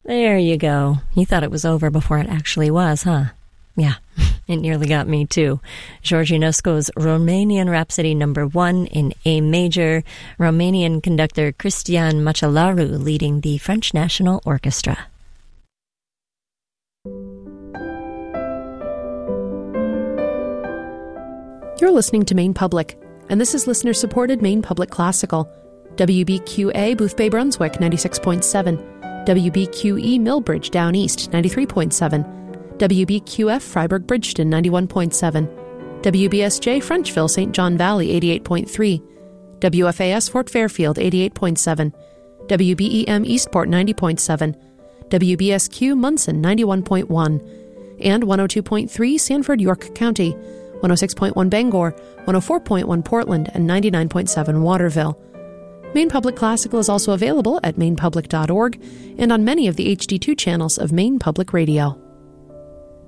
There you go. You thought it was over before it actually was, huh? Yeah, it nearly got me too. George Enesco's Romanian Rhapsody No. 1 in A major, Romanian conductor Cristian Machelaru leading the French National Orchestra. You're listening to Maine Public, and this is listener-supported Maine Public Classical. WBQA Boothbay Brunswick 96.7, WBQE Millbridge Down East 93.7, WBQF Freiburg Bridgeton 91.7, WBSJ Frenchville St. John Valley 88.3, WFAS Fort Fairfield 88.7, WBEM Eastport 90.7, WBSQ Munson 91.1, and 102.3 Sanford York County, 106.1 Bangor, 104.1 Portland, and 99.7 Waterville. Maine Public Classical is also available at mainepublic.org and on many of the HD2 channels of Maine Public Radio.